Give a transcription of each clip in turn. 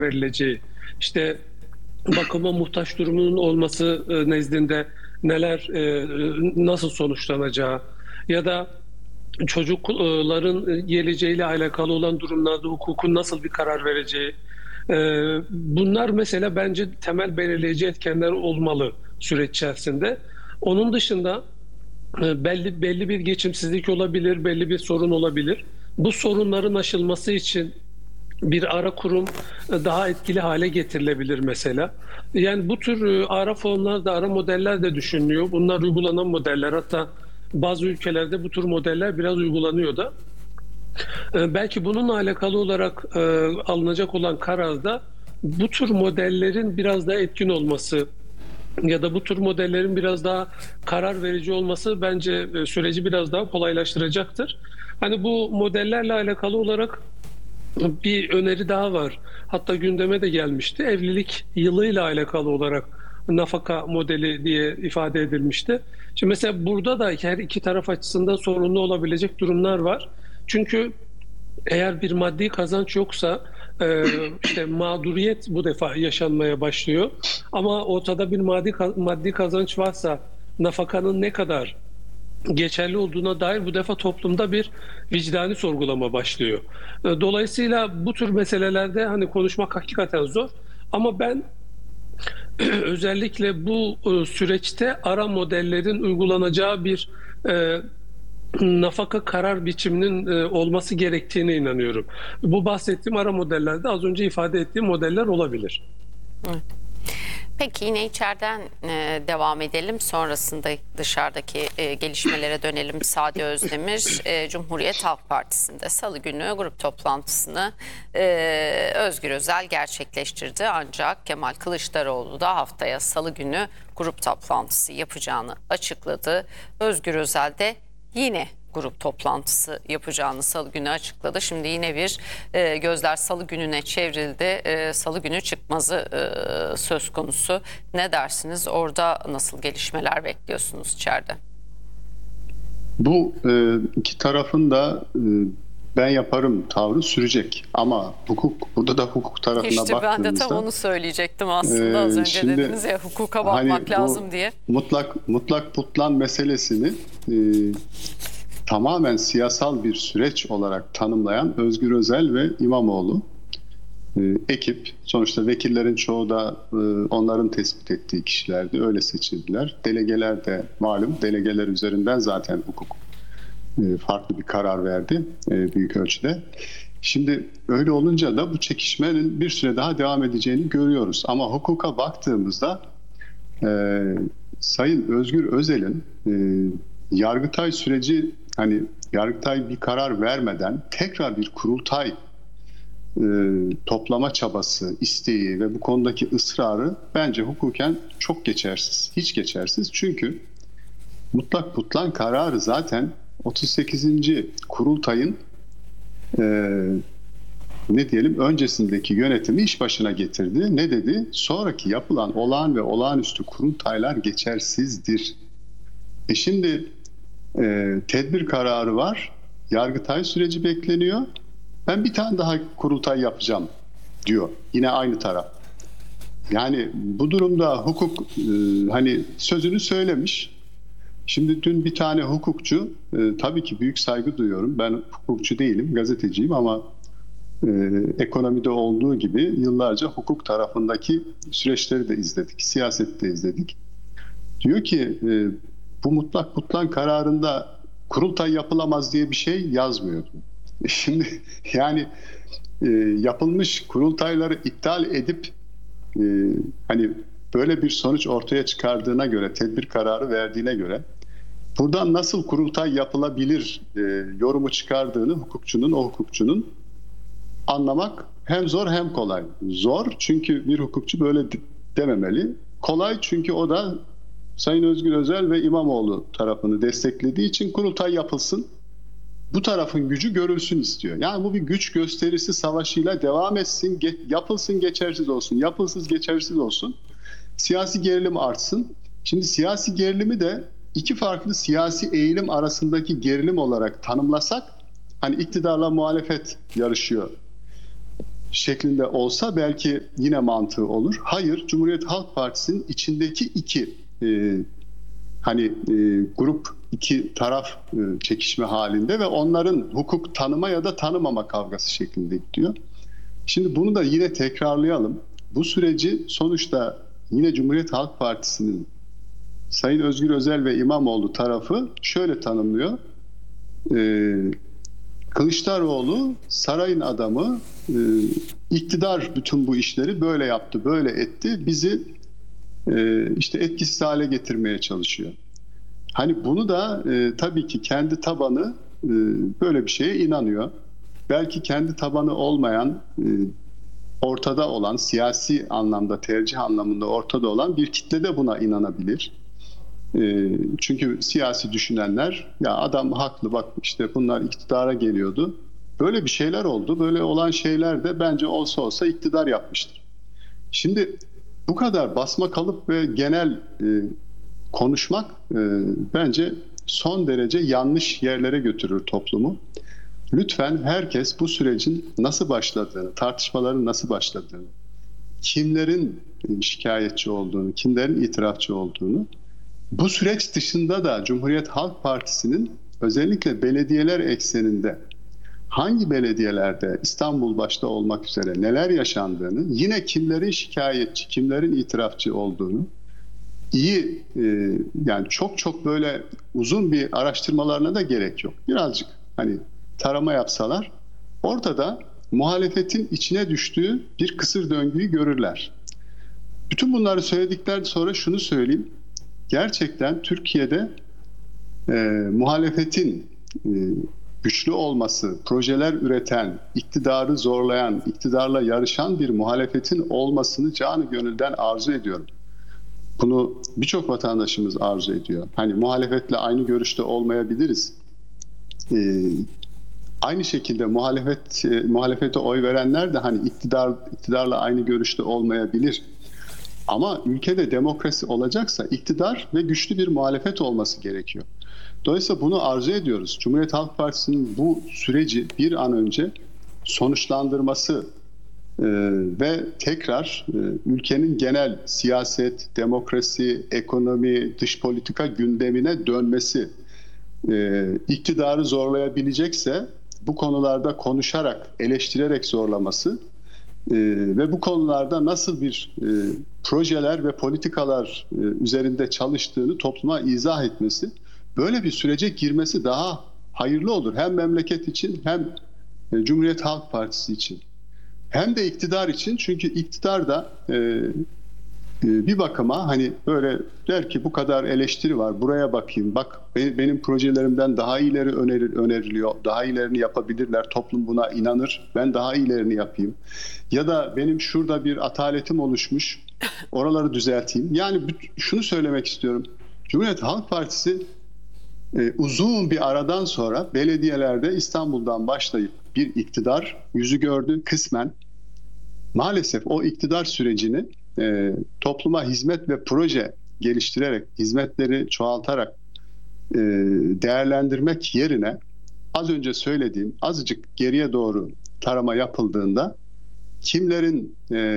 verileceği, işte bakıma muhtaç durumunun olması nezdinde neler nasıl sonuçlanacağı ya da çocukların geleceğiyle alakalı olan durumlarda hukukun nasıl bir karar vereceği, e, bunlar mesela bence temel belirleyici etkenler olmalı süreç içerisinde. Onun dışında belli bir geçimsizlik olabilir, belli bir sorun olabilir. Bu sorunların aşılması için bir ara kurum daha etkili hale getirilebilir mesela. Yani bu tür ara fonlar da, ara modeller de düşünülüyor. Bunlar uygulanan modeller. Hatta bazı ülkelerde bu tür modeller biraz uygulanıyor da. Belki bununla alakalı olarak alınacak olan kararda bu tür modellerin biraz daha etkin olması ya da bu tür modellerin biraz daha karar verici olması bence süreci biraz daha kolaylaştıracaktır. Hani bu modellerle alakalı olarak bir öneri daha var. Hatta gündeme de gelmişti. Evlilik yılıyla alakalı olarak nafaka modeli diye ifade edilmişti. Şimdi mesela burada da her iki taraf açısından sorunlu olabilecek durumlar var. Çünkü eğer bir maddi kazanç yoksa işte mağduriyet bu defa yaşanmaya başlıyor. Ama ortada bir maddi kazanç varsa nafakanın ne kadar geçerli olduğuna dair bu defa toplumda bir vicdani sorgulama başlıyor. Dolayısıyla bu tür meselelerde hani konuşmak hakikaten zor. Ama ben özellikle bu süreçte ara modellerin uygulanacağı bir nafaka karar biçiminin olması gerektiğine inanıyorum. Bu bahsettiğim ara modellerde az önce ifade ettiğim modeller olabilir. Evet. Peki yine içeriden devam edelim. Sonrasında dışarıdaki gelişmelere dönelim. Sadi Özdemir, Cumhuriyet Halk Partisi'nde Salı günü grup toplantısını Özgür Özel gerçekleştirdi. Ancak Kemal Kılıçdaroğlu da haftaya Salı günü grup toplantısı yapacağını açıkladı. Özgür Özel de yine grup toplantısı yapacağını Salı günü açıkladı. Şimdi yine bir gözler Salı gününe çevrildi. Salı günü çıkmazı söz konusu. Ne dersiniz? Orada nasıl gelişmeler bekliyorsunuz içeride? Bu iki tarafın da ben yaparım tavrı sürecek. Ama burada da hukuk tarafına İşte baktığımızda... ben de tam onu söyleyecektim aslında. Az önce şimdi, dediniz ya hukuka bakmak hani lazım diye. Mutlak putlan meselesini tamamen siyasal bir süreç olarak tanımlayan Özgür Özel ve İmamoğlu ekip, sonuçta vekillerin çoğu da onların tespit ettiği kişilerdi, öyle seçildiler. Delegeler de malum, delegeler üzerinden zaten hukuk farklı bir karar verdi büyük ölçüde. Şimdi öyle olunca da bu çekişmenin bir süre daha devam edeceğini görüyoruz. Ama hukuka baktığımızda Sayın Özgür Özel'in Yargıtay süreci, hani Yargıtay bir karar vermeden tekrar bir kurultay toplama çabası, isteği ve bu konudaki ısrarı bence hukuken çok geçersiz. Hiç geçersiz. Çünkü mutlak putlan kararı zaten 38. kurultayın ne diyelim öncesindeki yönetimi iş başına getirdi. Ne dedi? Sonraki yapılan olağan ve olağanüstü kurultaylar geçersizdir. Şimdi tedbir kararı var. Yargıtay süreci bekleniyor. Ben bir tane daha kurultay yapacağım diyor. Yine aynı taraf. Yani bu durumda hukuk hani sözünü söylemiş. Şimdi dün bir tane hukukçu, tabii ki büyük saygı duyuyorum. Ben hukukçu değilim, gazeteciyim ama ekonomide olduğu gibi yıllarca hukuk tarafındaki süreçleri de izledik, siyasette izledik. Diyor ki bu mutlak putlan kararında kurultay yapılamaz diye bir şey yazmıyor. Şimdi yani yapılmış kurultayları iptal edip hani böyle bir sonuç ortaya çıkardığına göre, tedbir kararı verdiğine göre buradan nasıl kurultay yapılabilir yorumu çıkardığını o hukukçunun anlamak hem zor hem kolay. Zor çünkü bir hukukçu böyle dememeli. Kolay çünkü o da Sayın Özgür Özel ve İmamoğlu tarafını desteklediği için kurultay yapılsın, bu tarafın gücü görülsün istiyor. Yani bu bir güç gösterisi savaşıyla devam etsin, yapılsın geçersiz olsun, yapılsız geçersiz olsun, siyasi gerilim artsın. Şimdi siyasi gerilimi de iki farklı siyasi eğilim arasındaki gerilim olarak tanımlasak, hani iktidarla muhalefet yarışıyor. şeklinde olsa belki yine mantığı olur. Hayır, Cumhuriyet Halk Partisi'nin içindeki iki grup, iki taraf çekişme halinde ve onların hukuk tanıma ya da tanımama kavgası şeklinde gidiyor. Şimdi bunu da yine tekrarlayalım. Bu süreci sonuçta yine Cumhuriyet Halk Partisi'nin Sayın Özgür Özel ve İmamoğlu tarafı şöyle tanımlıyor. Kılıçdaroğlu sarayın adamı, iktidar bütün bu işleri böyle yaptı, böyle etti. Bizi işte etkisiz hale getirmeye çalışıyor. Hani bunu da tabii ki kendi tabanı böyle bir şeye inanıyor. Belki kendi tabanı olmayan, ortada olan, siyasi anlamda, tercih anlamında ortada olan bir kitle de buna inanabilir. Çünkü siyasi düşünenler, ya adam haklı, bak işte bunlar iktidara geliyordu. Böyle bir şeyler oldu. Böyle olan şeyler de bence olsa iktidar yapmıştır. Şimdi bu kadar basma kalıp ve genel konuşmak bence son derece yanlış yerlere götürür toplumu. Lütfen herkes bu sürecin nasıl başladığını, tartışmaların nasıl başladığını, kimlerin şikayetçi olduğunu, kimlerin itirafçı olduğunu, bu süreç dışında da Cumhuriyet Halk Partisi'nin özellikle belediyeler ekseninde hangi belediyelerde İstanbul başta olmak üzere neler yaşandığını, yine kimlerin şikayetçi, kimlerin itirafçı olduğunu iyi, yani çok böyle uzun bir araştırmalarına da gerek yok. Birazcık hani tarama yapsalar ortada muhalefetin içine düştüğü bir kısır döngüyü görürler. Bütün bunları söyledikten sonra şunu söyleyeyim. Gerçekten Türkiye'de muhalefetin güçlü olması, projeler üreten, iktidarı zorlayan, iktidarla yarışan bir muhalefetin olmasını canı gönülden arzu ediyorum. Bunu birçok vatandaşımız arzu ediyor. Hani muhalefetle aynı görüşte olmayabiliriz. Aynı şekilde muhalefete oy verenler de hani iktidarla aynı görüşte olmayabilir. Ama ülkede demokrasi olacaksa iktidar ve güçlü bir muhalefet olması gerekiyor. Dolayısıyla bunu arzu ediyoruz. Cumhuriyet Halk Partisi'nin bu süreci bir an önce sonuçlandırması ve tekrar ülkenin genel siyaset, demokrasi, ekonomi, dış politika gündemine dönmesi, iktidarı zorlayabilecekse bu konularda konuşarak, eleştirerek zorlaması ve bu konularda nasıl bir projeler ve politikalar üzerinde çalıştığını topluma izah etmesi, böyle bir sürece girmesi daha hayırlı olur. Hem memleket için hem Cumhuriyet Halk Partisi için. Hem de iktidar için, çünkü iktidar da bir bakıma hani böyle der ki bu kadar eleştiri var, buraya bakayım, bak benim projelerimden daha iyileri öneriliyor, daha iyilerini yapabilirler, toplum buna inanır, ben daha iyilerini yapayım. Ya da benim şurada bir ataletim oluşmuş, oraları düzelteyim. Yani şunu söylemek istiyorum, Cumhuriyet Halk Partisi uzun bir aradan sonra belediyelerde İstanbul'dan başlayıp bir iktidar yüzü gördü kısmen. Maalesef o iktidar sürecini topluma hizmet ve proje geliştirerek, hizmetleri çoğaltarak değerlendirmek yerine az önce söylediğim azıcık geriye doğru tarama yapıldığında kimlerin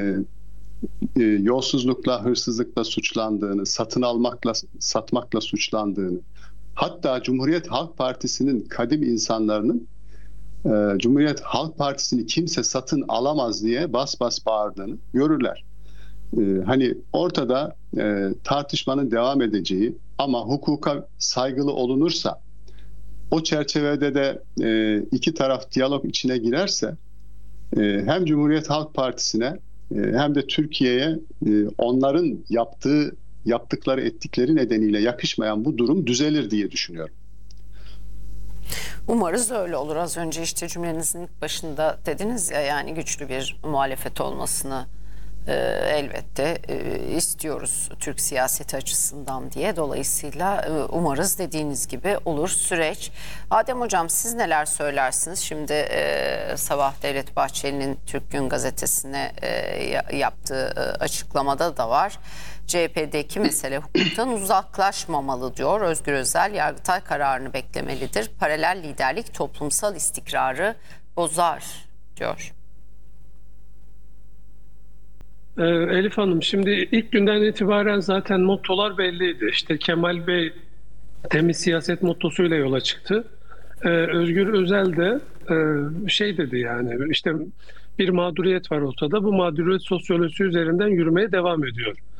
yolsuzlukla, hırsızlıkla suçlandığını, satın almakla, satmakla suçlandığını, hatta Cumhuriyet Halk Partisi'nin kadim insanlarının Cumhuriyet Halk Partisi'ni kimse satın alamaz diye bas bas bağırdığını görürler. Hani ortada tartışmanın devam edeceği ama hukuka saygılı olunursa, o çerçevede de iki taraf diyalog içine girerse hem Cumhuriyet Halk Partisi'ne hem de Türkiye'ye onların yaptıkları ettikleri nedeniyle yakışmayan bu durum düzelir diye düşünüyorum. Umarız öyle olur. Az önce işte cümlenizin başında dediniz ya, yani güçlü bir muhalefet olmasını elbette istiyoruz Türk siyaseti açısından diye. Dolayısıyla umarız dediğiniz gibi olur süreç. Adem Hocam, siz neler söylersiniz? Şimdi sabah Devlet Bahçeli'nin Türk Gün Gazetesi'ne yaptığı açıklamada da var. CHP'deki mesele hukuktan uzaklaşmamalı diyor. Özgür Özel, Yargıtay kararını beklemelidir. Paralel liderlik toplumsal istikrarı bozar diyor. Elif Hanım, şimdi ilk günden itibaren zaten mottolar belliydi. İşte Kemal Bey temiz siyaset mottosuyla yola çıktı. Özgür Özel de şey dedi, yani işte bir mağduriyet var ortada. Bu mağduriyet sosyolojisi üzerinden yürümeye devam ediyor